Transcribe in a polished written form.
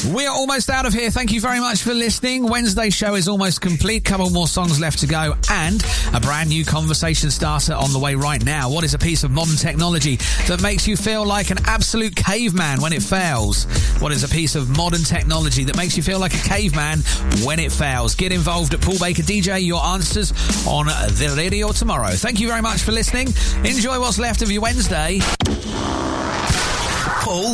We are almost out of here. Thank you very much for listening. Wednesday's show is almost complete. Couple more songs left to go and a brand new conversation starter on the way right now. What is a piece of modern technology that makes you feel like an absolute caveman when it fails? What is a piece of modern technology that makes you feel like a caveman when it fails? Get involved at Paul Baker DJ. Your answers on the radio tomorrow. Thank you very much for listening. Enjoy what's left of your Wednesday. Paul